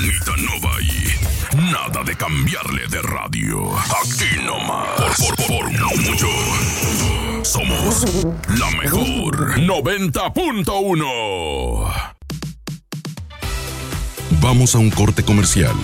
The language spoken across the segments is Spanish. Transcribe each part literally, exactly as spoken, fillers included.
Anita Novay. Nada de cambiarle de radio. Aquí nomás. Por, por, por mucho. Somos la mejor. noventa punto uno. Vamos a un corte comercial.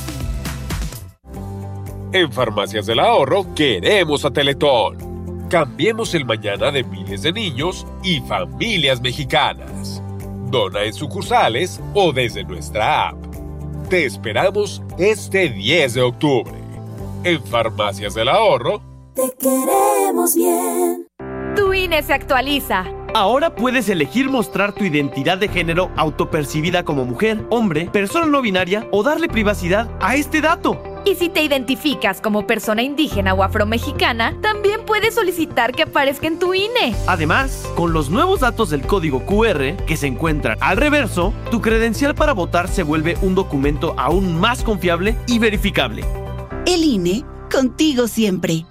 En Farmacias del Ahorro queremos a Teletón. Cambiemos el mañana de miles de niños y familias mexicanas. Dona en sucursales o desde nuestra app. Te esperamos este diez de octubre. En Farmacias del Ahorro. Te queremos bien. Tu I N E se actualiza. Ahora puedes elegir mostrar tu identidad de género autopercibida como mujer, hombre, persona no binaria o darle privacidad a este dato. Y si te identificas como persona indígena o afromexicana, también puedes solicitar que aparezca en tu I N E. Además, con los nuevos datos del código Q R que se encuentran al reverso, tu credencial para votar se vuelve un documento aún más confiable y verificable. El I N E, contigo siempre.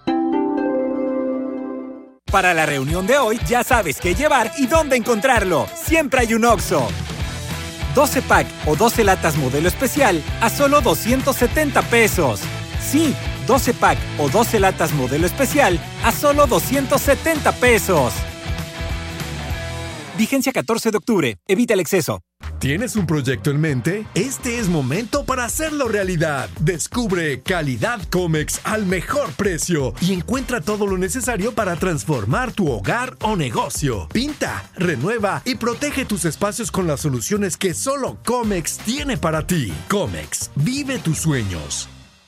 Para la reunión de hoy, ya sabes qué llevar y dónde encontrarlo. Siempre hay un Oxxo. doce pack o doce latas modelo especial a solo doscientos setenta pesos. Sí, doce pack o doce latas modelo especial a solo doscientos setenta pesos. Vigencia catorce de octubre. Evita el exceso. ¿Tienes un proyecto en mente? Este es momento para hacerlo realidad. Descubre Calidad Comex al mejor precio y encuentra todo lo necesario para transformar tu hogar o negocio. Pinta, renueva y protege tus espacios con las soluciones que solo Comex tiene para ti. Comex, vive tus sueños.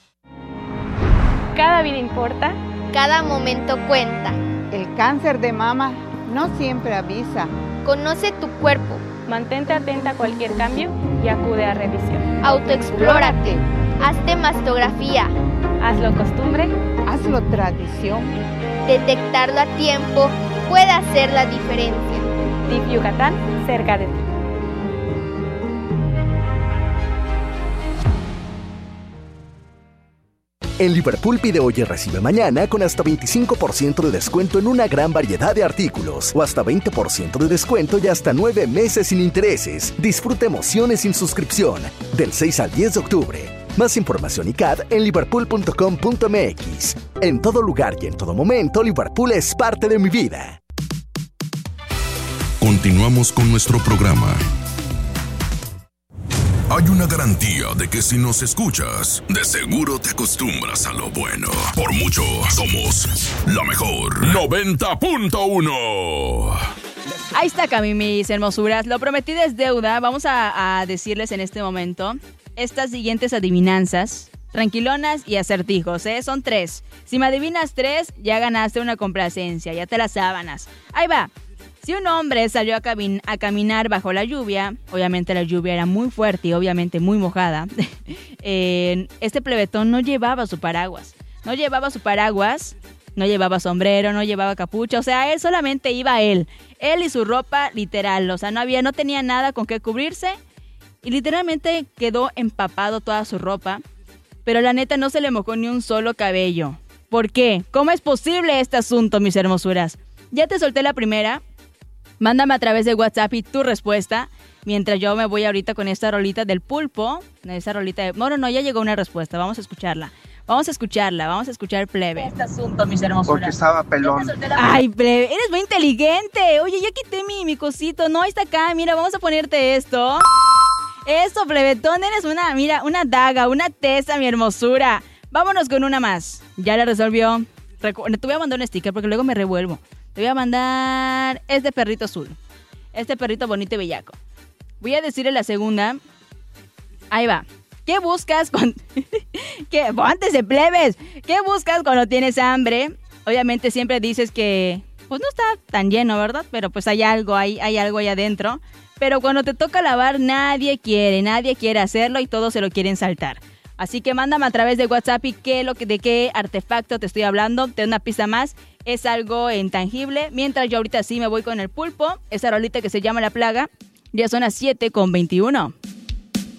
Cada vida importa. Cada momento cuenta. El cáncer de mama no siempre avisa. Conoce tu cuerpo. Mantente atenta a cualquier cambio y acude a revisión. Autoexplórate. Hazte mastografía. Hazlo costumbre. Hazlo tradición. Detectarlo a tiempo puede hacer la diferencia. D I F Yucatán, cerca de ti. En Liverpool pide hoy y recibe mañana con hasta veinticinco por ciento de descuento en una gran variedad de artículos o hasta veinte por ciento de descuento y hasta nueve meses sin intereses. Disfruta emociones sin suscripción del seis al diez de octubre. Más información y C A D en liverpool punto com punto m x. En todo lugar y en todo momento, Liverpool es parte de mi vida. Continuamos con nuestro programa. Hay una garantía de que si nos escuchas, de seguro te acostumbras a lo bueno. Por mucho, somos la mejor. noventa punto uno. Ahí está, Cami, mis hermosuras. Lo prometido es deuda. Vamos a, a decirles en este momento estas siguientes adivinanzas. Tranquilonas y acertijos, ¿eh? Son tres. Si me adivinas tres, ya ganaste una complacencia. Ya te las sábanas. Ahí va. Si un hombre salió a, cami- a caminar bajo la lluvia, obviamente la lluvia era muy fuerte y obviamente muy mojada, eh, este plebetón no llevaba su paraguas. No llevaba su paraguas, no llevaba sombrero, no llevaba capucha, o sea, él solamente iba él. Él y su ropa literal, o sea, no había, no tenía nada con qué cubrirse y literalmente quedó empapado toda su ropa, pero la neta no se le mojó ni un solo cabello. ¿Por qué? ¿Cómo es posible este asunto, mis hermosuras? Ya te solté la primera. Mándame a través de WhatsApp y tu respuesta, mientras yo me voy ahorita con esta rolita del pulpo, esa rolita de... No, no, no, ya llegó una respuesta, vamos a escucharla. Vamos a escucharla, vamos a escuchar plebe. Este asunto, mis hermosuras. Porque estaba pelón. Ay, plebe, eres muy inteligente. Oye, ya quité mi, mi cosito. No, ahí está acá, mira, vamos a ponerte esto. Esto, plebetón, eres una, mira, una daga, una tesa, mi hermosura. Vámonos con una más. Ya la resolvió. Recu- Te voy a mandar un sticker porque luego me revuelvo. Te voy a mandar este perrito azul. Este perrito bonito y bellaco. Voy a decirle la segunda. Ahí va. ¿Qué buscas con... ¿Qué? Antes de plebes. ¿Qué buscas cuando tienes hambre? Obviamente siempre dices que... Pues no está tan lleno, ¿verdad? Pero pues hay algo ahí, hay algo ahí adentro. Pero cuando te toca lavar, nadie quiere. Nadie quiere hacerlo y todos se lo quieren saltar. Así que mándame a través de WhatsApp y qué lo que, de qué artefacto te estoy hablando. Te doy una pista más. Es algo intangible. Mientras yo ahorita sí me voy con el pulpo. Esa rolita que se llama La Plaga. Ya son las siete con veintiuno.